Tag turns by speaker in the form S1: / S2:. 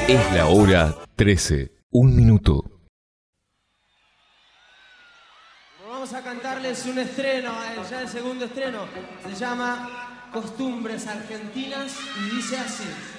S1: Es la hora 13, 1 minuto.
S2: Vamos a cantarles un estreno, ya el segundo estreno. Se llama Costumbres Argentinas y dice así.